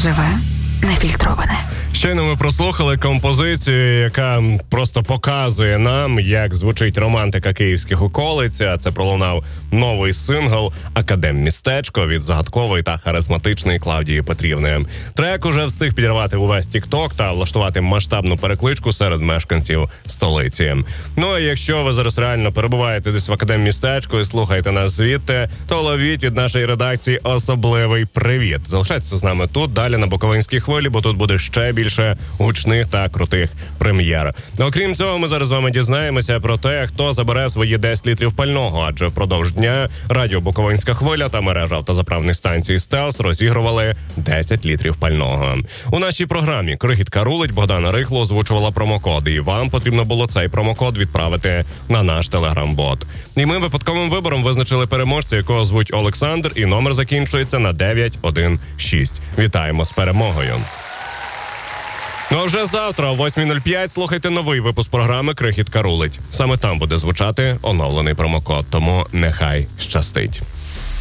живе, нефільтроване. Щойно ми прослухали композицію, яка просто показує нам, як звучить романтика київських околиць. Це пролунав новий сингл «Академмістечко» від загадкової та харизматичної Клавдії Петрівни. Трек уже встиг підірвати увесь TikTok та влаштувати масштабну перекличку серед мешканців столиці. Ну а якщо ви зараз реально перебуваєте десь в Академмістечку і слухаєте нас звідти, то ловіть від нашої редакції особливий привіт. Залишайтеся з нами тут, далі на Буковинській хвилі, бо тут буде ще більше гучних та крутих прем'єр. Окрім цього, ми зараз з вами дізнаємося про те, хто забере свої 10 літрів пального, адже впродовж дня радіо Буковинська хвиля та мережа автозаправних станцій «Стелс» розігрували 10 літрів пального. У нашій програмі «Крихітка рулить» Богдана Рихло озвучувала промокод, і вам потрібно було цей промокод відправити на наш телеграм-бот. І ми випадковим вибором визначили переможця, якого звуть Олександр, і номер закінчується на 916. Вітаємо з перемогою! Ну а вже завтра о 8:05 слухайте новий випуск програми «Крихітка рулить». Саме там буде звучати оновлений промокод, тому нехай щастить.